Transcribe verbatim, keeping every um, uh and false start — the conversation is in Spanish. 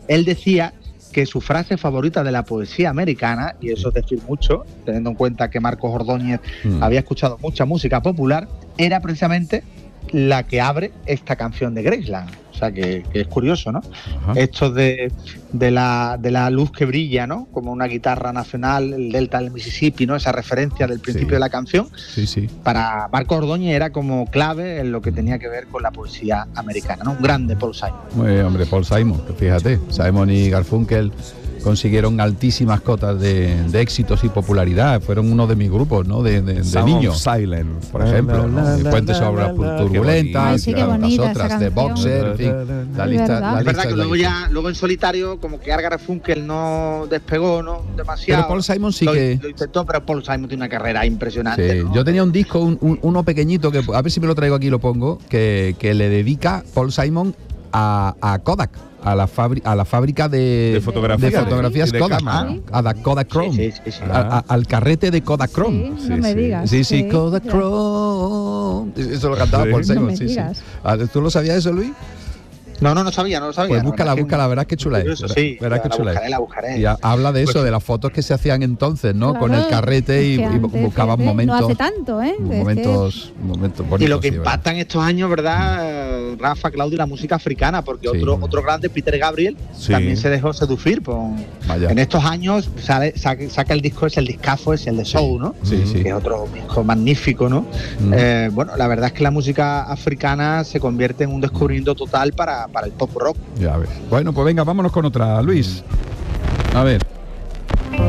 él decía que su frase favorita de la poesía americana, y eso es decir mucho, teniendo en cuenta que Marcos Ordóñez mm. había escuchado mucha música popular, era precisamente la que abre esta canción de Graceland. O sea, que, que es curioso, ¿no? Ajá. Esto de, de, la, de la luz que brilla, ¿no? Como una guitarra nacional, el delta del Mississippi, ¿no? Esa referencia del principio sí. de la canción. Sí, sí. Para Marcos Ordóñez era como clave en lo que tenía que ver con la poesía americana, ¿no? Un grande Paul Simon. Muy bien, hombre, Paul Simon, fíjate. Simon y Garfunkel consiguieron altísimas cotas de, de éxitos y popularidad. Fueron uno de mis grupos, ¿no? De, de, de niños. Silence, por ejemplo, ¿no? De Puentes sobre las Turbulentas, sí, las otras, de Boxer, en fin. La lista, la es verdad lista que luego ya, luego en solitario, como que Art Garfunkel no despegó, ¿no? Demasiado. Pero Paul Simon sí lo, que. Lo intentó, pero Paul Simon tiene una carrera impresionante. Sí. ¿no? Yo tenía un disco, un, un, uno pequeñito, que a ver si me lo traigo aquí y lo pongo, que, que le dedica Paul Simon a, a Kodak. A la, fabri- a la fábrica de, de, fotografía, de fotografías de, Kodak, de ah, a la Kodachrome, sí, sí, sí, sí. a, a, al carrete de Kodachrome. Sí, no me digas. Sí, sí, sí. Kodachrome. Eso lo cantaba sí. Paul Simon, no sí, sí. ¿Tú lo sabías eso, Luis? No, no, no sabía, no lo sabía. Pues búscala, no, búscala, verás qué chula es. Sí, verás qué la chula buscaré, es. la buscaré. Y a, habla de eso, pues, de las fotos que se hacían entonces, ¿no? Claro, con el carrete y, es que y buscaban fíjate, momentos. No hace tanto, ¿eh? Momentos, es que... momentos bonitos. Y lo que sí, impacta en estos años, ¿verdad, Rafa, Claudio, la música africana? Porque sí. otro otro grande, Peter Gabriel, sí. también se dejó seducir. Por, en estos años sale, saca, saca el disco, es el discazo, es el de Soul, ¿no? Sí, sí. Que es otro disco magnífico, ¿no? Mm. Eh, bueno, la verdad es que la música africana se convierte en un descubrimiento total para, para el pop rock. Ya ves. Bueno, pues venga, vámonos con otra, Luis. A ver.